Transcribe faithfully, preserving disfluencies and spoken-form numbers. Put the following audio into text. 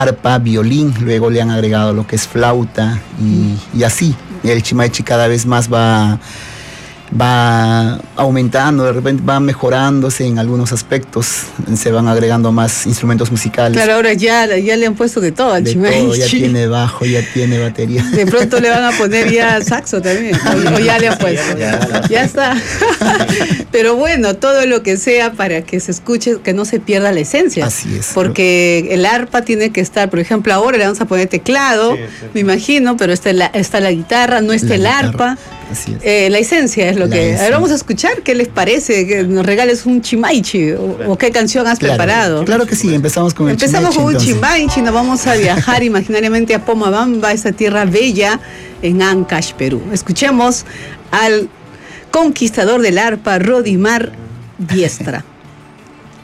arpa, violín, luego le han agregado lo que es flauta y, y así. El Chimaechi cada vez más va, va aumentando, de repente va mejorándose en algunos aspectos, se van agregando más instrumentos musicales. Claro, ahora ya, ya le han puesto de todo al de Chimaechi. todo, ya tiene bajo, ya tiene batería. De pronto le van a poner ya saxo también, o, o ya le han puesto. Ya, ya, ya está. Pero bueno, todo lo que sea para que se escuche, que no se pierda la esencia. Así es. Porque el arpa tiene que estar, por ejemplo, ahora le vamos a poner teclado, sí, sí, me imagino, pero está la, está la guitarra, no está la el guitarra. arpa. Así es. Eh, la esencia es lo la que... esencia. A ver, vamos a escuchar qué les parece, que nos regales un Chimaechi, o, o qué canción has claro, preparado. Claro que sí, empezamos con el Empezamos Chimaechi. Empezamos con un entonces. Chimaechi, nos vamos a viajar imaginariamente a Pomabamba, esa tierra bella en Ancash, Perú. Escuchemos al conquistador del arpa, Rodimar Diestra.